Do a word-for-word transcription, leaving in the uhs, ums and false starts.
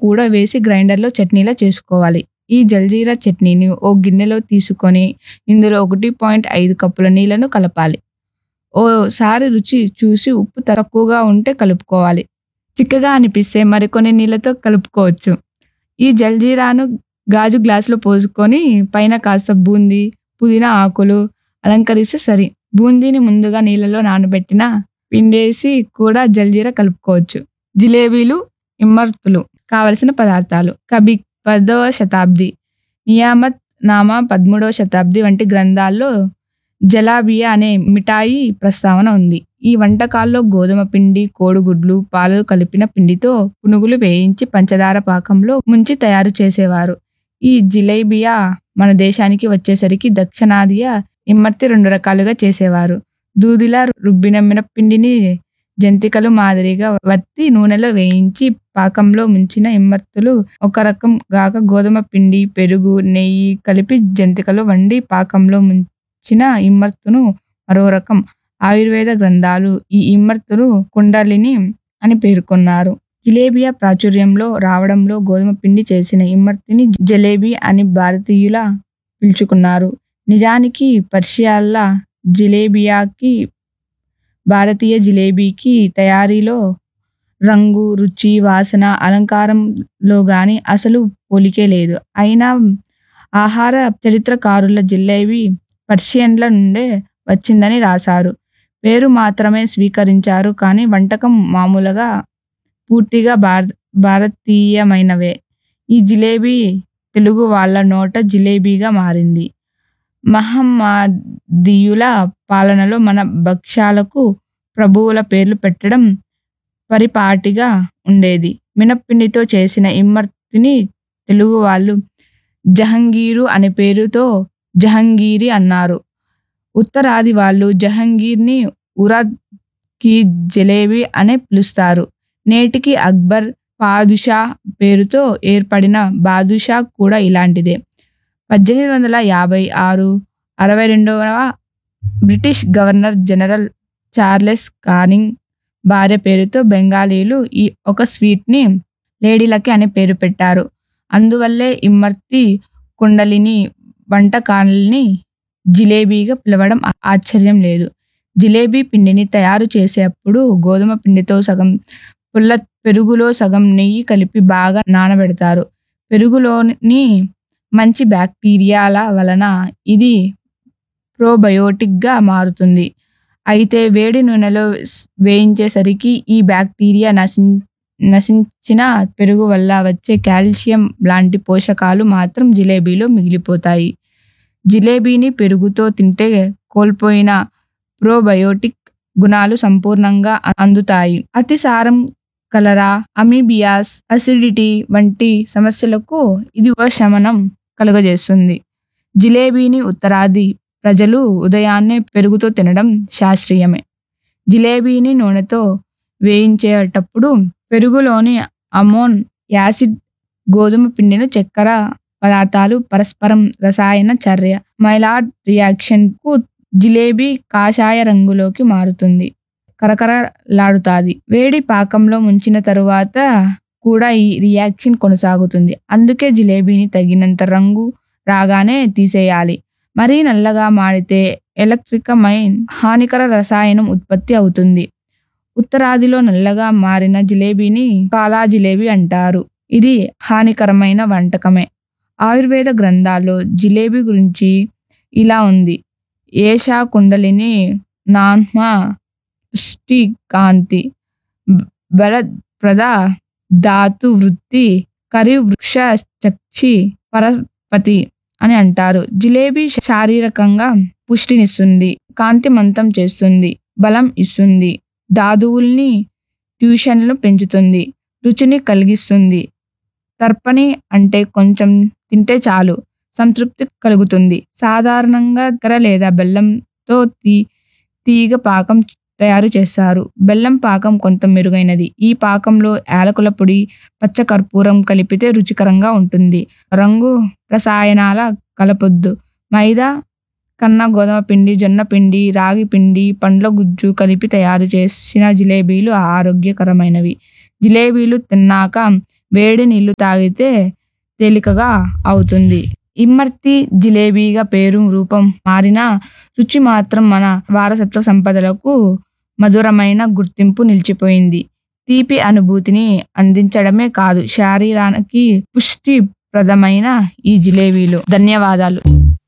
కూడా వేసి గ్రైండర్లో చట్నీలా చేసుకోవాలి. ఈ జల్జీరా చట్నీని ఓ గిన్నెలో తీసుకొని ఇందులో ఒకటి పాయింట్ ఐదు కప్పుల నీళ్లను కలపాలి. ఓసారి రుచి చూసి ఉప్పు తక్కువగా ఉంటే కలుపుకోవాలి. చిక్కగా అనిపిస్తే మరికొన్ని నీళ్లతో కలుపుకోవచ్చు. ఈ జల్జీరాను గాజు గ్లాసులో పోసుకొని పైన కాస్త బూందీ, పుదీనా ఆకులు అలంకరిస్తే సరి. బూందీని ముందుగా నీళ్ళలో నానబెట్టిన పిండేసి కూడా జల్జీరా కలుపుకోవచ్చు. జిలేబీలు, ఇమ్మర్తులు. కావలసిన పదార్థాలు: కబి పదవ శతాబ్ది, నియామత్ నామా పదమూడవ శతాబ్ది వంటి గ్రంథాల్లో జలాబియా అనే మిఠాయి ప్రస్తావన ఉంది. ఈ వంటకాల్లో గోధుమ పిండి, కోడిగుడ్లు, పాలు కలిపిన పిండితో పునుగులు వేయించి పంచదార పాకంలో ముంచి తయారు చేసేవారు. ఈ జిలేబియా మన దేశానికి వచ్చేసరికి దక్షిణాదియ ఇమ్మర్తి రెండు రకాలుగా చేసేవారు. దూదిలా రుబ్బిన మినప్పిండిని జంతికలు మాదిరిగా వత్తి నూనెలో వేయించి పాకంలో ముంచిన ఇమ్మర్తులు ఒక రకం గాక గోధుమ పిండి, పెరుగు, నెయ్యి కలిపి జంతికలు వండి పాకంలో ముంచిన ఇమ్మర్తును మరో రకం. ఆయుర్వేద గ్రంథాలు ఈ ఇమ్మర్తులు కుండలిని అని పేర్కొన్నారు. జిలేబియా ప్రాచుర్యంలో రావడంలో గోధుమ పిండి చేసిన ఇమ్మర్తిని జలేబీ అని భారతీయుల పిలుచుకున్నారు. నిజానికి పర్షియాల జిలేబియాకి భారతీయ జిలేబీకి తయారీలో, రంగు, రుచి, వాసన, అలంకారంలో గాని అసలు పోలికే లేదు. అయినా ఆహార చరిత్రకారుల జిలేబీ పర్షియన్ల నుండే వచ్చిందని రాశారు. పేరు మాత్రమే స్వీకరించారు కానీ వంటకం మామూలుగా పూర్తిగా భారత భారతీయమైనవే. ఈ జిలేబీ తెలుగు వాళ్ళ నోట జిలేబీగా మారింది. మహమ్మదీయుల పాలనలో మన భక్ష్యాలకు ప్రభువుల పేర్లు పెట్టడం పరిపాటిగా ఉండేది. మినప్పిండితో చేసిన ఇమ్మర్తిని తెలుగు వాళ్ళు జహంగీరు అనే పేరుతో జహంగీరి అన్నారు. ఉత్తరాది వాళ్ళు జహంగీర్ని ఉరాద్ కి జలేబీ అనే పిలుస్తారు. నేటికి అక్బర్, పాదుషా పేరుతో ఏర్పడిన బాదుషా కూడా ఇలాంటిదే. పద్దెనిమిది వందల యాభై ఆరు అరవై రెండవ British governor general Charles Canning భార్య పేరుతో బెంగాలీలు ఈ ఒక స్వీట్ని లేడీలకి అనే పేరు పెట్టారు. అందువల్లే ఇమ్మర్తి కుండలిని వంటకాల్ని జిలేబీగా పిలవడం ఆశ్చర్యం లేదు. జిలేబీ పిండిని తయారు చేసేటప్పుడు గోధుమ పిండితో సగం పుల్ల పెరుగులో సగం నెయ్యి కలిపి బాగా నానబెడతారు. పెరుగులోని మంచి బ్యాక్టీరియాల వలన ఇది ప్రోబయోటిక్గా మారుతుంది. అయితే వేడి నూనెలో వేయించేసరికి ఈ బ్యాక్టీరియా నశి నశించిన పెరుగు వల్ల వచ్చే కాల్షియం లాంటి పోషకాలు మాత్రం జిలేబీలో మిగిలిపోతాయి. జిలేబీని పెరుగుతో తింటే కోల్పోయిన ప్రోబయోటిక్ గుణాలు సంపూర్ణంగా అందుతాయి. అతిసారం, కలరా, అమీబియాస్, అసిడిటీ వంటి సమస్యలకు ఇది ఉపశమనం కలుగజేస్తుంది. జిలేబీని ఉత్తరాది ప్రజలు ఉదయాన్నే పెరుగుతో తినడం శాస్త్రీయమే. జిలేబీని నూనెతో వేయించేటప్పుడు పెరుగులోని అమోన్ యాసిడ్, గోధుమ పిండిని చక్కెర పదార్థాలు పరస్పరం రసాయన చర్య మైలార్డ్ రియాక్షన్ కు జిలేబీ కాషాయ రంగులోకి మారుతుంది, కరకరలాడుతాది. వేడి పాకంలో ముంచిన తరువాత కూడా ఈ రియాక్షన్ కొనసాగుతుంది. అందుకే జిలేబీని తగినంత రంగు రాగానే తీసేయాలి. మరీ నల్లగా మాడితే ఎలక్ట్రికమైన హానికర రసాయనం ఉత్పత్తి అవుతుంది. ఉత్తరాదిలో నల్లగా మారిన జిలేబీని కాలా జిలేబీ అంటారు. ఇది హానికరమైన వంటకమే. ఆయుర్వేద గ్రంథాల్లో జిలేబీ గురించి ఇలా ఉంది: ఏషా కుండలిని నాన్మ పుష్టి కాంతి బలప్రద ధాతు వృత్తి కరి వృక్ష చక్షి పరపతి అని అంటారు. జిలేబీ శారీరకంగా పుష్టినిస్తుంది, కాంతిమంతం చేస్తుంది, బలం ఇస్తుంది, ధాతువుల్ని ట్యూషన్లు పెంచుతుంది, రుచిని కలిగిస్తుంది. తర్పణి అంటే కొంచెం తింటే చాలు సంతృప్తి కలుగుతుంది. సాధారణంగా చక్కెర లేదా బెల్లంతో తీ తీగ పాకం తయారు చేస్తారు. బెల్లం పాకం కొంత మెరుగైనది. ఈ పాకంలో యాలకుల పొడి, పచ్చ కర్పూరం కలిపితే రుచికరంగా ఉంటుంది. రంగు రసాయనాల కలపొద్దు. మైదా కన్నా గోధుమ పిండి, జొన్న పిండి, రాగి పిండి, పండ్ల గుజ్జు కలిపి తయారు చేసిన జిలేబీలు ఆరోగ్యకరమైనవి. జిలేబీలు తిన్నాక వేడి నీళ్లు తాగితే తేలికగా అవుతుంది. ఇమ్మర్తి జిలేబీగా పేరు రూపం మారిన రుచి మాత్రం మన వారసత్వ సంపదలకు మధురమైన గుర్తింపు నిలిచిపోయింది. తీపి అనుభూతిని అందించడమే కాదు, శరీరానికి పుష్టిప్రదమైన ఈ జిలేబీలు. ధన్యవాదాలు.